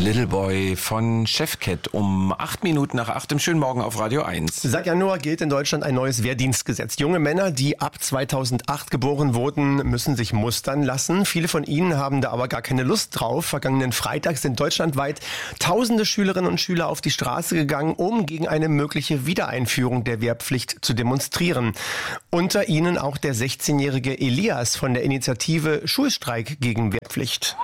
Little Boy von Chefcat um 8 Minuten nach 8 im schönen Morgen auf Radio 1. Seit Januar gilt in Deutschland ein neues Wehrdienstgesetz. Junge Männer, die ab 2008 geboren wurden, müssen sich mustern lassen. Viele von ihnen haben da aber gar keine Lust drauf. Vergangenen Freitag sind deutschlandweit tausende Schülerinnen und Schüler auf die Straße gegangen, um gegen eine mögliche Wiedereinführung der Wehrpflicht zu demonstrieren. Unter ihnen auch der 16-jährige Elias von der Initiative Schulstreik gegen Wehrpflicht.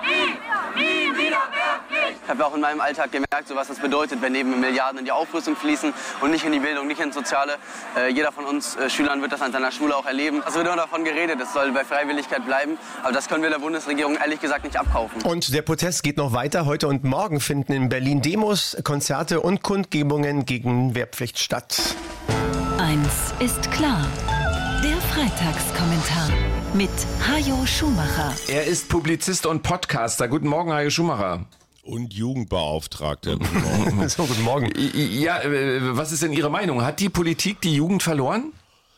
Ich habe auch in meinem Alltag gemerkt, so was das bedeutet, wenn eben Milliarden in die Aufrüstung fließen und nicht in die Bildung, nicht ins Soziale. Jeder von uns Schülern wird das an seiner Schule auch erleben. Es wird immer davon geredet, es soll bei Freiwilligkeit bleiben. Aber das können wir der Bundesregierung ehrlich gesagt nicht abkaufen. Und der Protest geht noch weiter. Heute und morgen finden in Berlin Demos, Konzerte und Kundgebungen gegen Wehrpflicht statt. Eins ist klar. Der Freitagskommentar mit Hajo Schumacher. Er ist Publizist und Podcaster. Guten Morgen, Hajo Schumacher. Und Jugendbeauftragter. So, guten Morgen. Ja, was ist denn Ihre Meinung? Hat die Politik die Jugend verloren?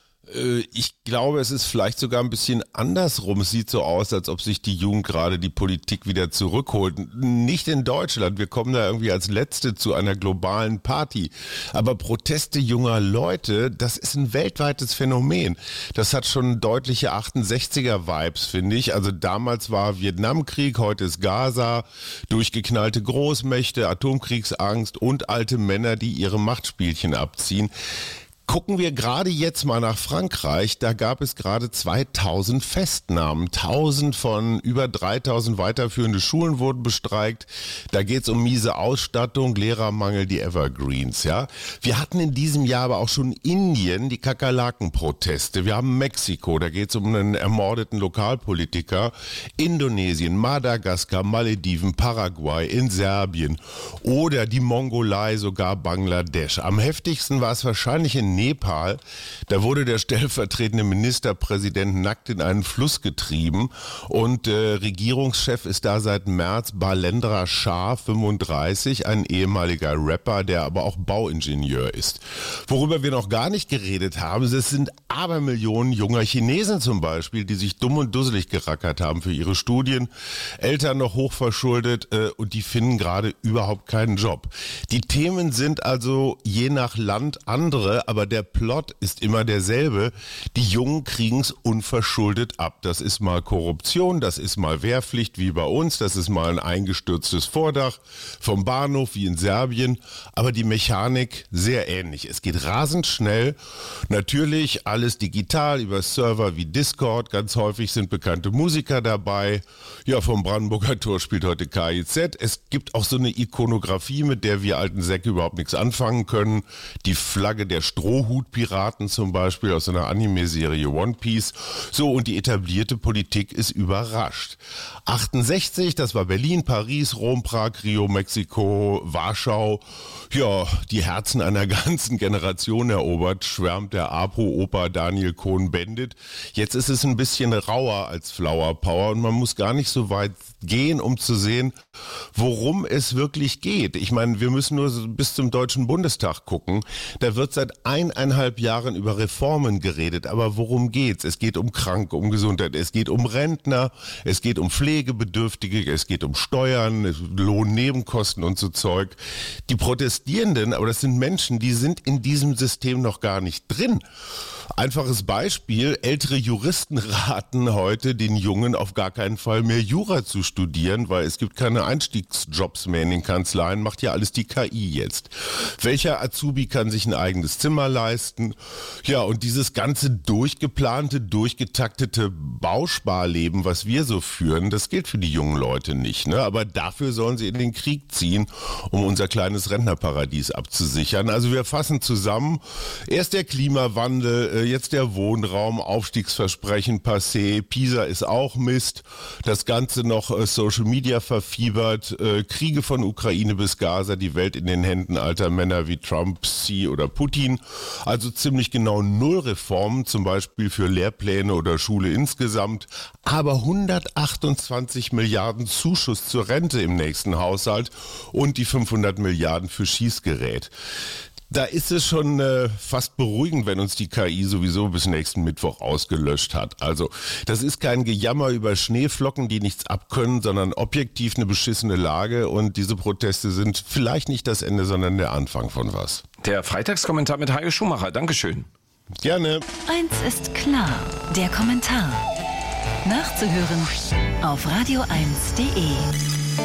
Ich glaube, es ist vielleicht sogar ein bisschen andersrum. Es sieht so aus, als ob sich die Jugend gerade die Politik wieder zurückholt. Nicht in Deutschland. Wir kommen da irgendwie als Letzte zu einer globalen Party. Aber Proteste junger Leute, das ist ein weltweites Phänomen. Das hat schon deutliche 68er-Vibes, finde ich. Also damals war Vietnamkrieg, heute ist Gaza, durchgeknallte Großmächte, Atomkriegsangst und alte Männer, die ihre Machtspielchen abziehen. Gucken wir gerade jetzt mal nach Frankreich, da gab es gerade 2000 Festnahmen. 1000 von über 3000 weiterführende Schulen wurden bestreikt. Da geht es um miese Ausstattung, Lehrermangel, die Evergreens. Ja, wir hatten in diesem Jahr aber auch schon Indien, die Kakerlaken-Proteste. Wir haben Mexiko, da geht es um einen ermordeten Lokalpolitiker. Indonesien, Madagaskar, Malediven, Paraguay, in Serbien oder die Mongolei, sogar Bangladesch. Am heftigsten war es wahrscheinlich in Nepal, da wurde der stellvertretende Ministerpräsident nackt in einen Fluss getrieben und Regierungschef ist da seit März Balendra Shah, 35, ein ehemaliger Rapper, der aber auch Bauingenieur ist. Worüber wir noch gar nicht geredet haben, das sind Abermillionen junger Chinesen zum Beispiel, die sich dumm und dusselig gerackert haben für ihre Studien, Eltern noch hochverschuldet und die finden gerade überhaupt keinen Job. Die Themen sind also je nach Land andere, aber der Plot ist immer derselbe. Die Jungen kriegen es unverschuldet ab. Das ist mal Korruption, das ist mal Wehrpflicht wie bei uns, das ist mal ein eingestürztes Vordach vom Bahnhof wie in Serbien, aber die Mechanik sehr ähnlich. Es geht rasend schnell, natürlich alles digital über Server wie Discord, ganz häufig sind bekannte Musiker dabei. Ja, vom Brandenburger Tor spielt heute KIZ. Es gibt auch so eine Ikonografie, mit der wir alten Säcke überhaupt nichts anfangen können. Die Flagge der Strohhutpiraten zum Beispiel aus einer Anime-Serie One Piece. So, und die etablierte Politik ist überrascht. 68, das war Berlin, Paris, Rom, Prag, Rio, Mexiko, Warschau. Ja, die Herzen einer ganzen Generation erobert, schwärmt der APO-Opa Daniel Cohn-Bendit. Jetzt ist es ein bisschen rauer als Flower Power und man muss gar nicht so weit gehen, um zu sehen, worum es wirklich geht. Ich meine, wir müssen nur bis zum Deutschen Bundestag gucken. Da wird seit 1,5 Jahren über Reformen geredet. Aber worum geht's? Es geht um Kranke, um Gesundheit, es geht um Rentner, es geht um Pflegebedürftige, es geht um Steuern, Lohnnebenkosten und so Zeug. Die Protestierenden, aber das sind Menschen, die sind in diesem System noch gar nicht drin. Einfaches Beispiel, ältere Juristen raten heute den Jungen auf gar keinen Fall mehr Jura zu studieren, weil es gibt keine Einstiegsjobs mehr in den Kanzleien, macht ja alles die KI jetzt. Welcher Azubi kann sich ein eigenes Zimmer leisten? Ja, und dieses ganze durchgeplante, durchgetaktete Bausparleben, was wir so führen, das gilt für die jungen Leute nicht, ne? Aber dafür sollen sie in den Krieg ziehen, um unser kleines Rentnerparadies abzusichern. Also wir fassen zusammen, erst der Klimawandel, jetzt der Wohnraum, Aufstiegsversprechen passé, Pisa ist auch Mist, das Ganze noch Social Media verfiebert, Kriege von Ukraine bis Gaza, die Welt in den Händen alter Männer wie Trump, Xi oder Putin, also ziemlich genau 0 Reformen, zum Beispiel für Lehrpläne oder Schule insgesamt, aber 128 Milliarden Zuschuss zur Rente im nächsten Haushalt und die 500 Milliarden für Schießgerät. Da ist es schon fast beruhigend, wenn uns die KI sowieso bis nächsten Mittwoch ausgelöscht hat. Also das ist kein Gejammer über Schneeflocken, die nichts abkönnen, sondern objektiv eine beschissene Lage. Und diese Proteste sind vielleicht nicht das Ende, sondern der Anfang von was. Der Freitagskommentar mit Hajo Schumacher. Dankeschön. Gerne. Eins ist klar, der Kommentar. Nachzuhören auf radio1.de.